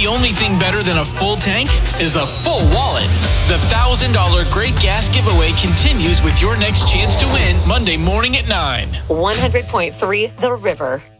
The only thing better than a full tank is a full wallet. The $1,000 Great Gas Giveaway continues with your next chance to win Monday morning at 9. 100.3 The River.